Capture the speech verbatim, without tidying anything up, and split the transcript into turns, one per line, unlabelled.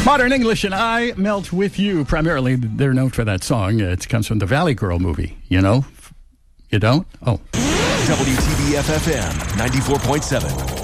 Modern English and I Melt With You. Primarily, they're known for that song. It comes from the Valley Girl movie. You know? You don't? Oh.
W T B F F M ninety-four point seven.